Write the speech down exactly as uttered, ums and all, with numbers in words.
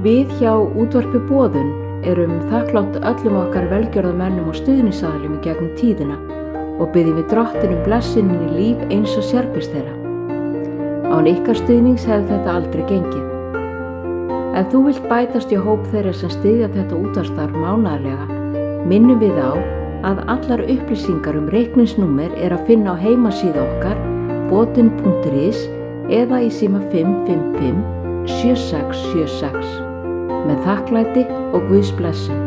Við hjá Útvarpi Boðun erum þakklátt öllum okkar velgjörðamönnum og stuðningsaðilum í gegnum tíðina og biðjum við Drottin um blessun inn í líf eins og sérbist þeirra. Án ykkar stuðnings hefði þetta aldrei gengið. Ef þú vilt bætast í hóp þeirra sem styðja þetta útvarpsstarf mánaðarlega, minnum við á að allar upplýsingar um reikningsnúmer er að finna á heimasíðu okkar botin punktur is eða í síma fimm fimm fimm sjö sex sjö sex. Með þakklæti og Guðs blessun.